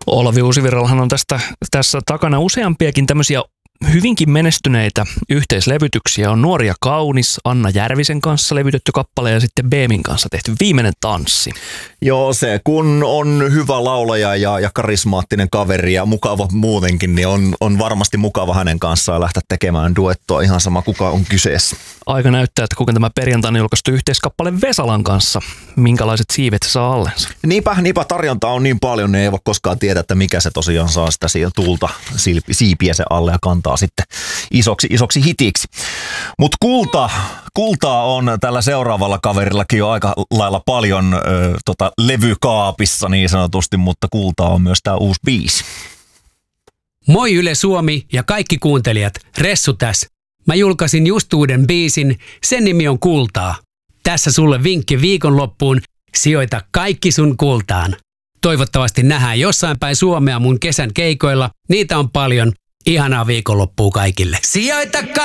Olavi Uusivirrallahan on tässä takana useampiakin tämmöisiä hyvinkin menestyneitä yhteislevytyksiä. On Nuori ja kaunis, Anna Järvisen kanssa levytetty kappale ja sitten Beemin kanssa tehty Viimeinen tanssi. Joo, se kun on hyvä laulaja ja karismaattinen kaveri ja mukava muutenkin, niin on varmasti mukava hänen kanssaan lähteä tekemään duettoa, ihan sama kuka on kyseessä. Aika näyttää, että kuinka tämä perjantaina julkaistu yhteiskappale Vesalan kanssa, minkälaiset siivet se saa allensa. Niinpä tarjontaa on niin paljon, niin ei voi koskaan tietää, että mikä se tosiaan saa sitä tulta siipiä se alle ja kantaa sitten isoksi hitiksi. Mutta kultaa on tällä seuraavalla kaverillakin jo aika lailla paljon levykaapissa niin sanotusti, mutta kultaa on myös tämä uusi biisi. Moi Yle Suomi ja kaikki kuuntelijat, Ressu tässä. Mä julkaisin just uuden biisin, sen nimi on Kultaa. Tässä sulle vinkki viikonloppuun, sijoita kaikki sun kultaan. Toivottavasti nähdään jossain päin Suomea mun kesän keikoilla, niitä on paljon. Ihanaa viikonloppua kaikille. Sijoita